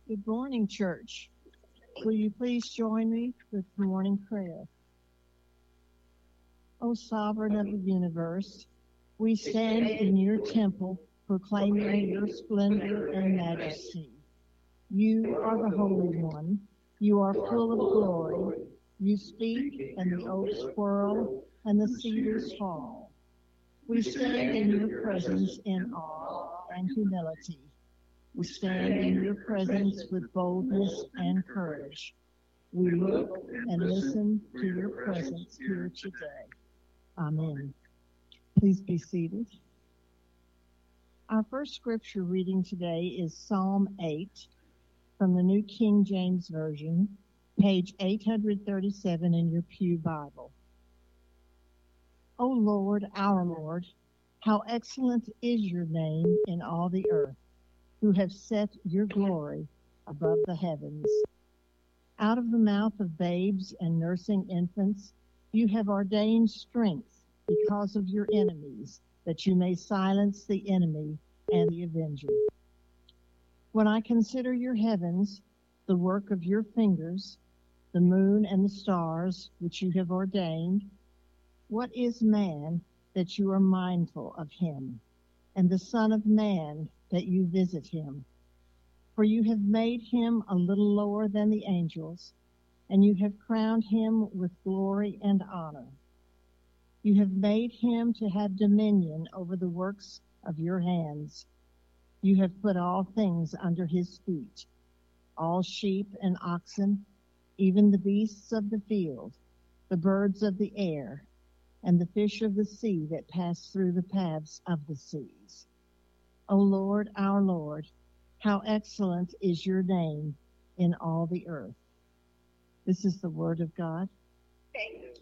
Good morning, church. Will you please join me with morning prayer? O sovereign of the universe, we stand in your temple proclaiming your splendor and majesty. You are the Holy One. You are full of glory. You speak, and the oaks whirl, and the cedars fall. We stand in your presence in awe and humility. We stand in your presence with boldness and courage. We look and listen to your presence here today. Amen. Please be seated. Our first scripture reading today is Psalm 8 from the New King James Version, page 837 in your Pew Bible. O Lord, our Lord, how excellent is your name in all the earth, who have set your glory above the heavens. Out of the mouth of babes and nursing infants, you have ordained strength because of your enemies, that you may silence the enemy and the avenger. When I consider your heavens, the work of your fingers, the moon and the stars which you have ordained, what is man that you are mindful of him, and the Son of Man that you visit him? For you have made him a little lower than the angels, and you have crowned him with glory and honor. You have made him to have dominion over the works of your hands. You have put all things under his feet, all sheep and oxen, even the beasts of the field, the birds of the air, and the fish of the sea that pass through the paths of the seas. O Lord, our Lord, how excellent is your name in all the earth. This is the word of God. Thank you.